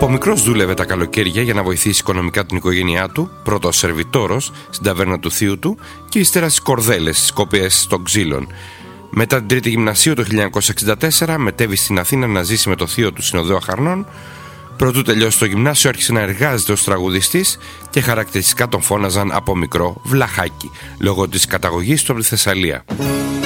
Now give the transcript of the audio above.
Από μικρός δούλευε τα καλοκαίρια για να βοηθήσει οικονομικά την οικογένειά του, πρώτο ως σερβιτόρος στην ταβέρνα του θείου του και ύστερα στις κορδέλες, στις κοπιές των ξύλων. Μετά την τρίτη γυμνασίου το 1964 μετέβη στην Αθήνα να ζήσει με το θείο του συνοδέο Αχαρνών. Προτού τελειώσει το γυμνάσιο άρχισε να εργάζεται ως τραγουδιστής και χαρακτηριστικά τον φώναζαν από μικρό Βλαχάκι, λόγω της καταγωγής του από τη Θεσσαλία.